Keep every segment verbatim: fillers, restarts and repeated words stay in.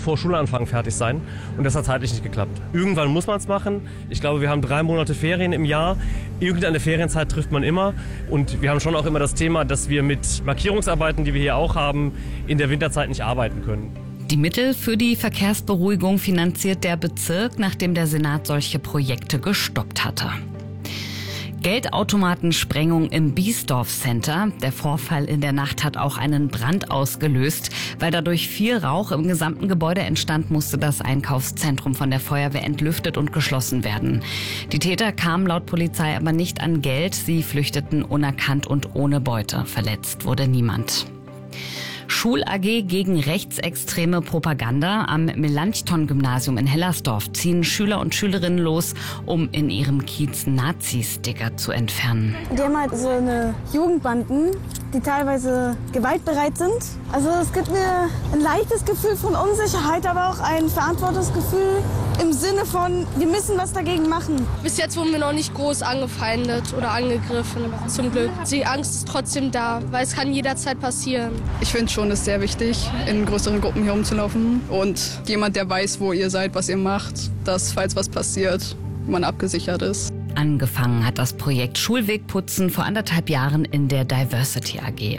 vor Schulanfang fertig sein und das hat zeitlich nicht geklappt. Irgendwann muss man es machen. Ich glaube, wir haben drei Monate Ferien im Jahr. Irgendeine Ferienzeit trifft man immer und wir haben schon auch immer das Thema, dass wir mit Markierungsarbeiten, die wir hier auch haben, in der Winterzeit nicht arbeiten können. Die Mittel für die Verkehrsberuhigung finanziert der Bezirk, nachdem der Senat solche Projekte gestoppt hatte. Geldautomatensprengung im Biesdorf Center. Der Vorfall in der Nacht hat auch einen Brand ausgelöst. Weil dadurch viel Rauch im gesamten Gebäude entstand, musste das Einkaufszentrum von der Feuerwehr entlüftet und geschlossen werden. Die Täter kamen laut Polizei aber nicht an Geld. Sie flüchteten unerkannt und ohne Beute. Verletzt wurde niemand. Schul-A G gegen rechtsextreme Propaganda. Am Melanchthon-Gymnasium in Hellersdorf ziehen Schüler und Schülerinnen los, um in ihrem Kiez Nazi-Sticker zu entfernen. Die haben halt so eine Jugendbanden, die teilweise gewaltbereit sind. Also es gibt mir ein leichtes Gefühl von Unsicherheit, aber auch ein Verantwortungsgefühl im Sinne von, wir müssen was dagegen machen. Bis jetzt wurden wir noch nicht groß angefeindet oder angegriffen, zum Glück. Die Angst ist trotzdem da, weil es kann jederzeit passieren. Ich finde schon, es ist sehr wichtig, in größeren Gruppen hier rumzulaufen. Und jemand, der weiß, wo ihr seid, was ihr macht, dass, falls was passiert, man abgesichert ist. Angefangen hat das Projekt Schulwegputzen vor anderthalb Jahren in der Diversity A G.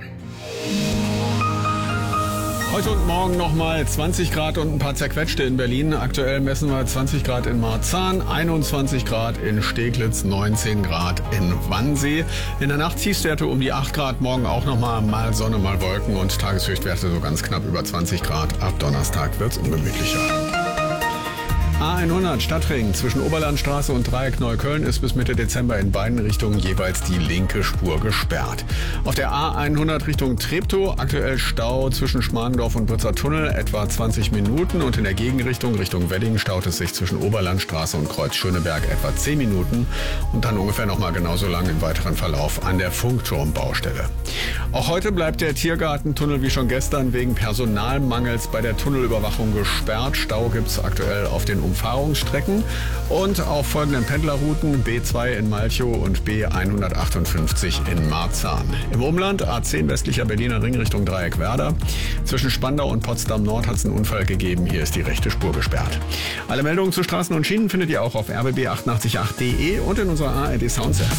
Heute und morgen nochmal zwanzig Grad und ein paar zerquetschte in Berlin. Aktuell messen wir zwanzig Grad in Marzahn, einundzwanzig Grad in Steglitz, neunzehn Grad in Wannsee. In der Nacht Tiefstwerte um die acht Grad, morgen auch nochmal mal Sonne, mal Wolken und Tageshöchstwerte so ganz knapp über zwanzig Grad. Ab Donnerstag wird's ungemütlicher. A hundert Stadtring zwischen Oberlandstraße und Dreieck Neukölln ist bis Mitte Dezember in beiden Richtungen jeweils die linke Spur gesperrt. Auf der A hundert Richtung Treptow aktuell Stau zwischen Schmargendorf und Britzer Tunnel etwa zwanzig Minuten und in der Gegenrichtung Richtung Wedding staut es sich zwischen Oberlandstraße und Kreuz Schöneberg etwa zehn Minuten und dann ungefähr nochmal genauso lang im weiteren Verlauf an der Funkturmbaustelle. Auch heute bleibt der Tiergartentunnel wie schon gestern wegen Personalmangels bei der Tunnelüberwachung gesperrt. Stau gibt's aktuell auf den Umfahrungsstrecken und auf folgenden Pendlerrouten B zwei in Malchow und B hundertachtundfünfzig in Marzahn. Im Umland A zehn westlicher Berliner Ring Richtung Dreieck Werder. Zwischen Spandau und Potsdam Nord hat es einen Unfall gegeben. Hier ist die rechte Spur gesperrt. Alle Meldungen zu Straßen und Schienen findet ihr auch auf r b b achtundachtzig punkt acht punkt de und in unserer A R D Sounds App.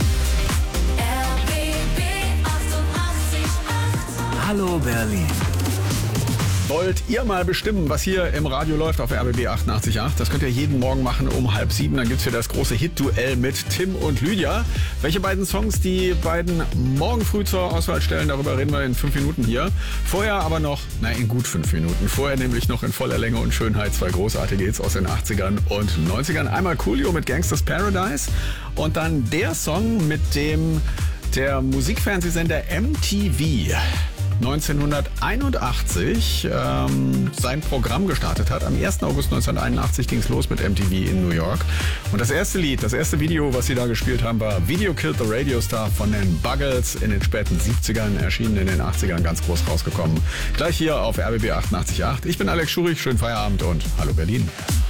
Hallo Berlin. Wollt ihr mal bestimmen, was hier im Radio läuft auf R B B achtundachtzig Punkt acht? Das könnt ihr jeden Morgen machen um halb sieben. Dann gibt's hier das große Hit-Duell mit Tim und Lydia. Welche beiden Songs die beiden morgen früh zur Auswahl stellen, darüber reden wir in fünf Minuten hier. Vorher aber noch, na in gut fünf Minuten. Vorher nämlich noch in voller Länge und Schönheit zwei großartige Hits aus den achtzigern und neunzigern. Einmal Coolio mit Gangsters Paradise und dann der Song, mit dem der Musikfernsehsender M T V neunzehnhunderteinundachtzig ähm, sein Programm gestartet hat. Am ersten August neunzehnhunderteinundachtzig ging es los mit M T V in New York. Und das erste Lied, das erste Video, was sie da gespielt haben, war Video Killed the Radio Star von den Buggles in den späten siebzigern, erschienen in den achtzigern, ganz groß rausgekommen. Gleich hier auf R B B achtundachtzig Punkt acht. Ich bin Alex Schurich, schönen Feierabend und hallo Berlin.